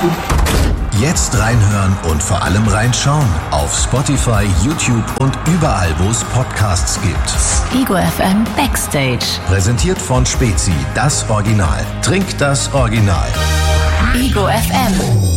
Jetzt reinhören und vor allem reinschauen auf Spotify, YouTube und überall, wo es Podcasts gibt. Ego FM Backstage. Präsentiert von Spezi, das Original. Trink das Original. Ego FM.